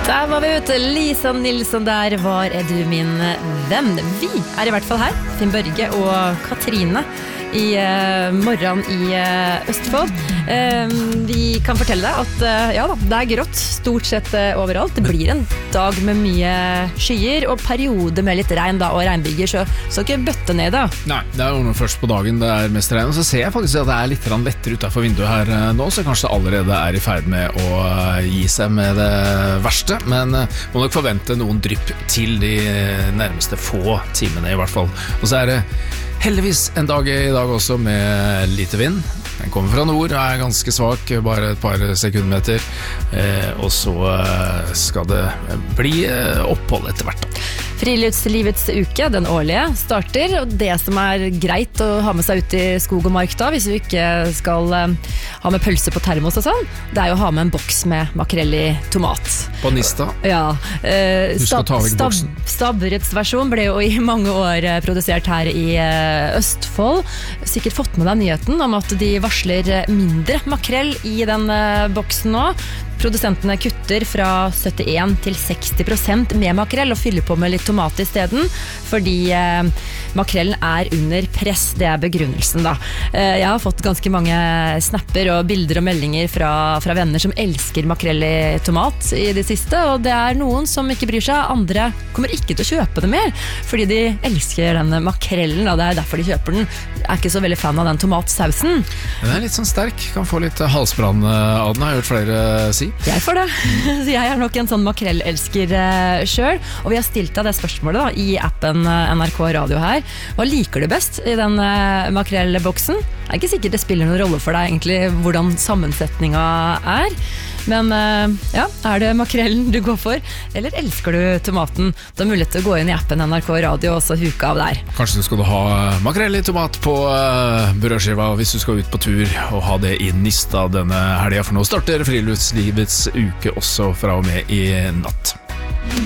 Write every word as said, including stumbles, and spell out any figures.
Der var vi ute, Lisa Nilsson der, var er du min venn? Vi er i hvert fall her, Finn Børge og Katrine i uh, morgen i uh, Østfold. Uh, vi kan fortelle deg at uh, ja da, det er grått stort sett uh, overalt. Det blir en dag med mye skyer og periode med litt regn da, og regnbyger, så, så ikke bøtte ned da. Nei, det er jo noe først på dagen, det er mest regn, og så ser jeg faktisk at det er litt lettere utenfor vinduet her uh, nå, så kanskje det allerede er i ferd med å uh, gi seg med det verste, men uh, må nok forvente noen drypp til de nærmeste få timene i hvert fall. Og så er det heldigvis en dag i dag også med lite vind. Den kommer fra nord, er ganske svak, bare et par sekundmeter, eh, og så skal det bli opphold etter hvert. Friluftslivets uke, den årlige, starter, og det som er greit å ha med seg ut i skog og mark da, hvis du ikke skal uh, ha med pølse på termos og sånn, det er jo å ha med en boks med makrell i tomat. På Nista? Ja. Uh, Husk å ta vekk boksen. Stabburets versjon ble jo i mange år uh, produsert her i uh, Østfold. Sikkert fått med deg nyheten om at de varsler mindre makrell i den uh, boksen nå. Produsentene kutter fra syttien til seksti prosent med makrell og fyller på med litt tomat i stedet, fordi eh, makrellen er under press, det er begrunnelsen da. Eh, jeg har fått ganske mange snapper og bilder og meldinger fra, fra venner som elsker makrell i tomat i det siste, og det er noen som ikke bryr seg, andre kommer ikke til å kjøpe det mer, fordi de elsker den makrellen, og det er derfor de kjøper den. Jeg er ikke så veldig fan av den tomatsausen. Den er litt sånn sterk, kan få litt halsbrann av den, har jeg hørt flere si. Jeg får det. Jeg er nok en sånn makrellelsker uh, selv, og vi har stilt deg det spørsmålet da, i appen uh, N R K Radio her. Hva liker du best i den uh, makrellboksen? Det er ikke sikkert det spiller noen rolle for deg egentlig hvordan sammensetninga er, men uh, ja, er det makrellen du går for, eller elsker du tomaten? Du har mulighet til å gå inn i appen N R K Radio og så huke av der. Kanskje du skal ha makrell i tomat på uh, brødskiva hvis du skal ut på tur og ha det i Nista denne helgen, for nå starter Friluftslivets uke også fra og med i natt.